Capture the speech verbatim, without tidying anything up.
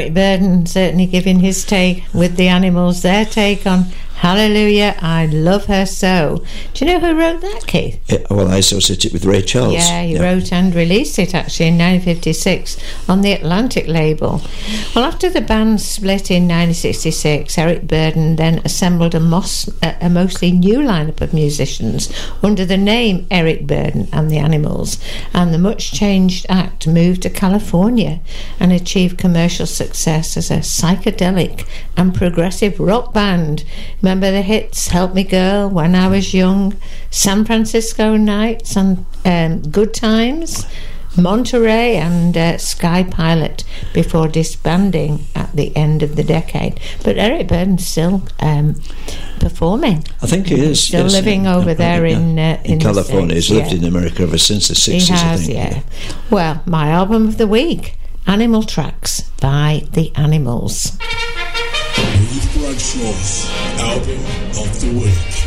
Eric Burdon certainly giving his take with the Animals, their take on Hallelujah, I Love Her So. Do you know who wrote that, Keith? Yeah, well, I associate it with Ray Charles. Yeah, he yeah. wrote and released it actually in nineteen fifty-six on the Atlantic label. Well, after the band split in nineteen sixty-six, Eric Burdon then assembled a, mos- a mostly new lineup of musicians under the name Eric Burdon and the Animals, and the much-changed act moved to California and achieved commercial success as a psychedelic and progressive rock band. Remember the hits Help Me Girl, When I Was Young, San Francisco Nights, and um, Good Times, Monterey, and uh, Sky Pilot before disbanding at the end of the decade. But Eric Burdon's still um, performing. I think he is. Still yes, living yeah, over yeah, there yeah. in uh, in, in California. States, He's lived yeah. in America ever since the sixties, He has, I think. yeah. Well, my album of the week, Animal Tracks by The Animals. Keith Bradshaw's album of the week.